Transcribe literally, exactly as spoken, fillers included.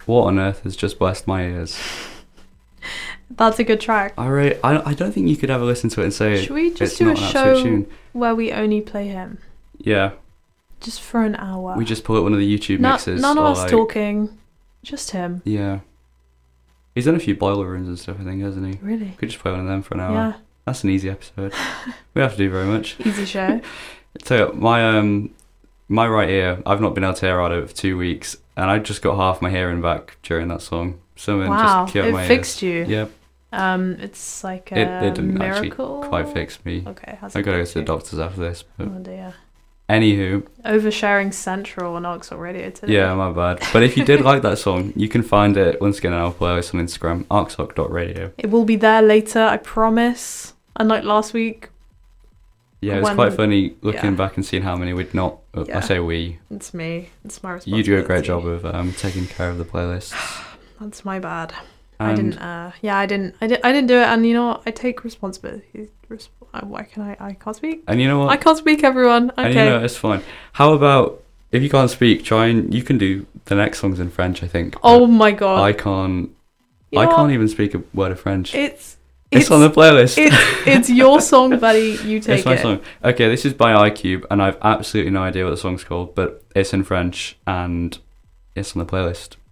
What on earth has just blessed my ears? That's a good track. I really, I, I don't think you could ever listen to it and say Should we just it's do not a an absolute show tune. where we only play him? Yeah, Just for an hour. we just pull up one of the YouTube No- mixes. None of or us like, talking. Just him. Yeah. He's done a few boiler rooms and stuff, I think, hasn't he? Really? Could just play one of them for an hour. Yeah. That's an easy episode. We don't have to do very much. Easy show. So my um my right ear, I've not been able to hear out of it for two weeks, and I just got half my hearing back during that song. Someone Wow. just killed It my fixed ears. you. Yeah, Um, it's like a it, it didn't miracle. actually quite fix me. Okay. How's I it gotta go fix to the you? doctors after this. But Oh dear. anywho, Oversharing Central on Oxford Radio today. yeah, my bad. But if you did like that song, you can find it once again on our playlist on Instagram, arcsock dot radio. It will be there later, I promise. Unlike last week, Yeah, it was When- quite funny looking yeah. back and seeing how many we'd not. uh, Yeah. I say we. it's me. It's my You responsibility. do a great job of um, taking care of the playlist. That's my bad. And I didn't. Uh, yeah, I didn't. I did. I didn't do it. And you know what? I take responsibility. Resp- uh, why can I? I can't speak. And you know what? I can't speak. Everyone. Okay. And you know, it's fine. How about if you can't speak, try and you can do the next songs in French. I think. Oh my god. I can't. You I know can't what? even speak a word of French. It's. It's, on the playlist. It's it's your song, buddy. You take It's my it. song. Okay, this is by iCube, and I've absolutely no idea what the song's called, but it's in French and it's on the playlist.